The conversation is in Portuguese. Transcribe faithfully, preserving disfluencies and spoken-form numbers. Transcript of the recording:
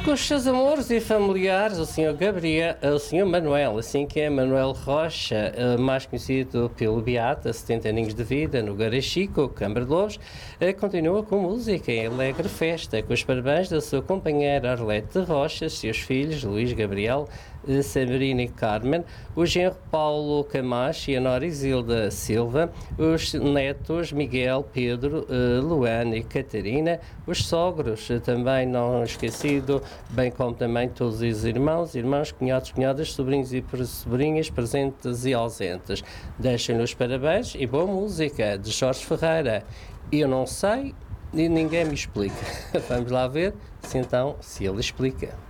com os seus amores e familiares, o senhor Gabriel, o senhor Manuel, assim que é Manuel Rocha, mais conhecido pelo Beata, setenta aninhos de vida, no Garachico, Câmara de Lobos, continua com música em alegre festa, com os parabéns da sua companheira Arlete Rocha, seus filhos Luís Gabriel, Sabrina e Carmen, o genro Paulo Camacho e a nora Isilda Silva, os netos Miguel, Pedro, Luana e Catarina, os sogros, também não esquecido, bem como também todos os irmãos, irmãos, cunhados, cunhadas, sobrinhos e sobrinhas, presentes e ausentes. Deixem-lhe os parabéns e boa música de Jorge Ferreira. Eu não sei e ninguém me explica. Vamos lá ver se então se ele explica.